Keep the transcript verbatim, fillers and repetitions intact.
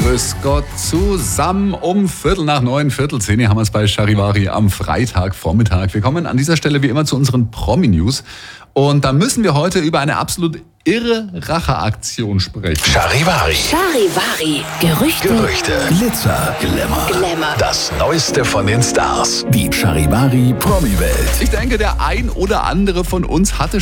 Grüß Gott zusammen. Um Viertel nach neun, Viertel zehn haben wir es bei Charivari am Freitagvormittag. Wir kommen an dieser Stelle wie immer zu unseren Promi-News. Und da müssen wir heute über eine absolut irre Racheaktion sprechen. Charivari. Charivari. Gerüchte. Gerüchte. Glitzer, Glamour. Glamour. Das Neueste von den Stars. Die Charivari Promi-Welt. Ich denke, der ein oder andere von uns hatte